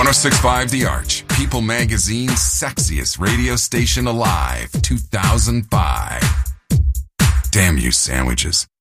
1065 The Arch, People Magazine's sexiest radio station alive, 2005. Damn you, sandwiches.